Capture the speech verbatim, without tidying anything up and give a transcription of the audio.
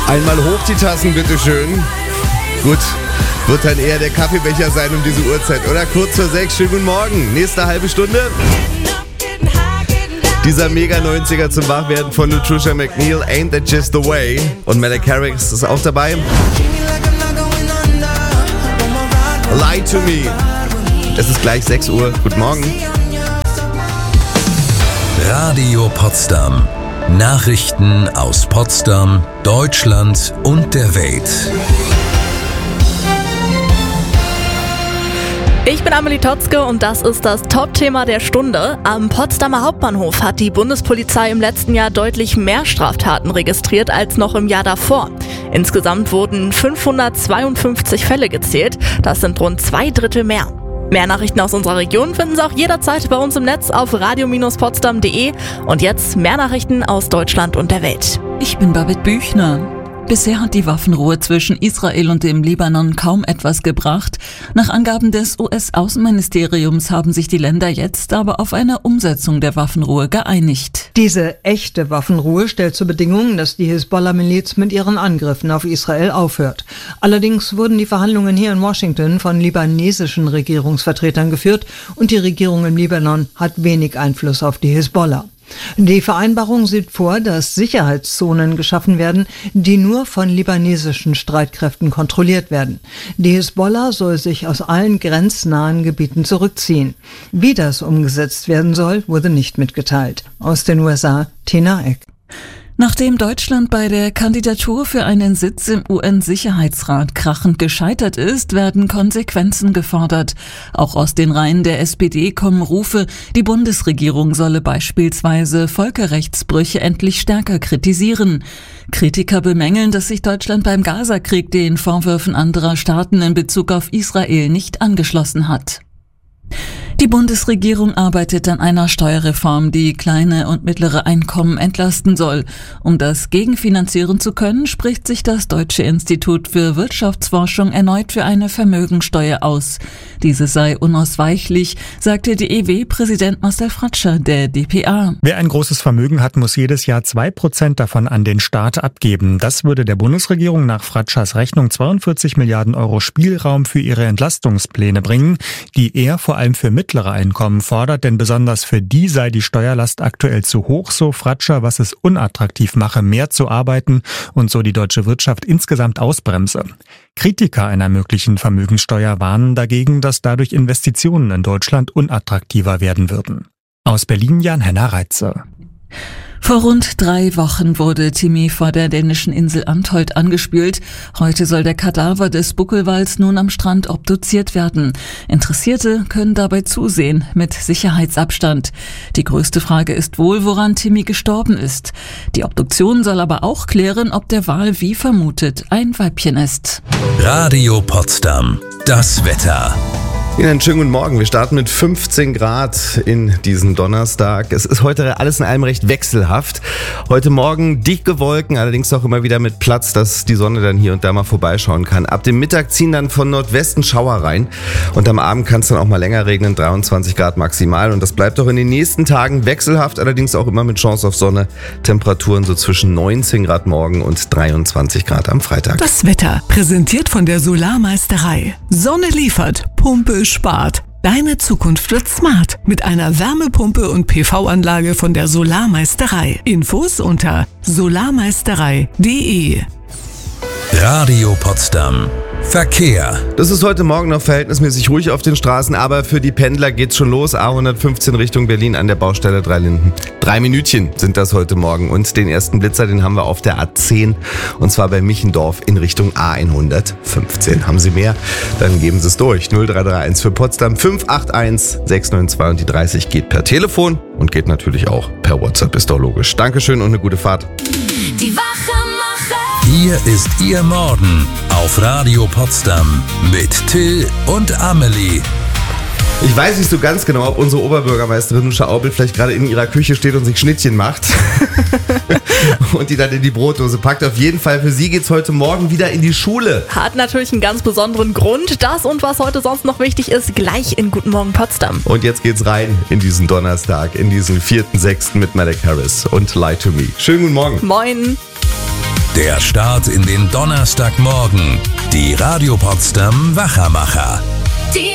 Einmal hoch die Tassen, bitteschön. Gut, wird dann eher der Kaffeebecher sein um diese Uhrzeit, oder? Kurz vor sechs, schönen guten Morgen. Nächste halbe Stunde. Dieser Mega-neunziger zum Wachwerden von Nutricia McNeil, Ain't That Just The Way. Und Mariah Carey ist auch dabei. Lie to Me. Es ist gleich sechs Uhr. Guten Morgen. Radio Potsdam. Nachrichten aus Potsdam, Deutschland und der Welt. Ich bin Amelie Totzke und das ist das Top-Thema der Stunde. Am Potsdamer Hauptbahnhof hat die Bundespolizei im letzten Jahr deutlich mehr Straftaten registriert als noch im Jahr davor. Insgesamt wurden fünfhundertzweiundfünfzig Fälle gezählt. Das sind rund zwei Drittel mehr. Mehr Nachrichten aus unserer Region finden Sie auch jederzeit bei uns im Netz auf radio Bindestrich potsdam punkt de. Und jetzt mehr Nachrichten aus Deutschland und der Welt. Ich bin Babette Büchner. Bisher hat die Waffenruhe zwischen Israel und dem Libanon kaum etwas gebracht. Nach Angaben des U S-Außenministeriums haben sich die Länder jetzt aber auf eine Umsetzung der Waffenruhe geeinigt. Diese echte Waffenruhe stellt zur Bedingung, dass die Hisbollah-Miliz mit ihren Angriffen auf Israel aufhört. Allerdings wurden die Verhandlungen hier in Washington von libanesischen Regierungsvertretern geführt und die Regierung im Libanon hat wenig Einfluss auf die Hisbollah. Die Vereinbarung sieht vor, dass Sicherheitszonen geschaffen werden, die nur von libanesischen Streitkräften kontrolliert werden. Die Hisbollah soll sich aus allen grenznahen Gebieten zurückziehen. Wie das umgesetzt werden soll, wurde nicht mitgeteilt. Aus den U S A, Tina Eck. Nachdem Deutschland bei der Kandidatur für einen Sitz im U N-Sicherheitsrat krachend gescheitert ist, werden Konsequenzen gefordert. Auch aus den Reihen der S P D kommen Rufe, die Bundesregierung solle beispielsweise Völkerrechtsbrüche endlich stärker kritisieren. Kritiker bemängeln, dass sich Deutschland beim Gaza-Krieg den Vorwürfen anderer Staaten in Bezug auf Israel nicht angeschlossen hat. Die Bundesregierung arbeitet an einer Steuerreform, die kleine und mittlere Einkommen entlasten soll. Um das gegenfinanzieren zu können, spricht sich das Deutsche Institut für Wirtschaftsforschung erneut für eine Vermögensteuer aus. Diese sei unausweichlich, sagte D E W-Präsident Marcel Fratscher der D P A. Wer ein großes Vermögen hat, muss jedes Jahr zwei Prozent davon an den Staat abgeben. Das würde der Bundesregierung nach Fratschers Rechnung zweiundvierzig Milliarden Euro Spielraum für ihre Entlastungspläne bringen, die er vor allem für mittlere Einkommen fordert, denn besonders für die sei die Steuerlast aktuell zu hoch, so Fratscher, was es unattraktiv mache, mehr zu arbeiten und so die deutsche Wirtschaft insgesamt ausbremse. Kritiker einer möglichen Vermögenssteuer warnen dagegen, dass dadurch Investitionen in Deutschland unattraktiver werden würden. Aus Berlin Jan-Henna Reitze. Vor rund drei Wochen wurde Timmy vor der dänischen Insel Antholt angespült. Heute soll der Kadaver des Buckelwals nun am Strand obduziert werden. Interessierte können dabei zusehen, mit Sicherheitsabstand. Die größte Frage ist wohl, woran Timmy gestorben ist. Die Obduktion soll aber auch klären, ob der Wal wie vermutet ein Weibchen ist. Radio Potsdam. Das Wetter. Ihnen einen schönen guten Morgen. Wir starten mit fünfzehn Grad in diesen Donnerstag. Es ist heute alles in allem recht wechselhaft. Heute Morgen dicke Wolken, allerdings auch immer wieder mit Platz, dass die Sonne dann hier und da mal vorbeischauen kann. Ab dem Mittag ziehen dann von Nordwesten Schauer rein und am Abend kann es dann auch mal länger regnen, dreiundzwanzig Grad maximal. Und das bleibt auch in den nächsten Tagen wechselhaft, allerdings auch immer mit Chance auf Sonne. Temperaturen so zwischen neunzehn Grad morgen und dreiundzwanzig Grad am Freitag. Das Wetter präsentiert von der Solarmeisterei. Sonne liefert, Pumpe spart. Deine Zukunft wird smart mit einer Wärmepumpe und P V-Anlage von der Solarmeisterei. Infos unter solarmeisterei punkt de. Radio Potsdam. Verkehr. Das ist heute Morgen noch verhältnismäßig ruhig auf den Straßen, aber für die Pendler geht's schon los. A hundertfünfzehn Richtung Berlin an der Baustelle Drei Linden. Drei Minütchen sind das heute Morgen und den ersten Blitzer, den haben wir auf der A zehn und zwar bei Michendorf in Richtung A hundertfünfzehn. Haben Sie mehr? Dann geben Sie es durch. null drei drei eins für Potsdam fünf acht eins sechs neun zwei und die dreißig geht per Telefon und geht natürlich auch per WhatsApp, ist doch logisch. Dankeschön und eine gute Fahrt. Die Wachemacher. Hier ist Ihr Morgen auf Radio Potsdam mit Till und Amelie. Ich weiß nicht so ganz genau, ob unsere Oberbürgermeisterin Nuscha Aubel vielleicht gerade in ihrer Küche steht und sich Schnittchen macht und die dann in die Brotdose packt. Auf jeden Fall, für sie geht's heute Morgen wieder in die Schule. Hat natürlich einen ganz besonderen Grund. Das und was heute sonst noch wichtig ist, gleich in Guten Morgen Potsdam. Und jetzt geht's rein in diesen Donnerstag, in diesen vierten sechsten mit Mariah Carey und Lie to Me. Schönen guten Morgen. Moin. Der Start in den Donnerstagmorgen. Die Radio Potsdam Wachermacher.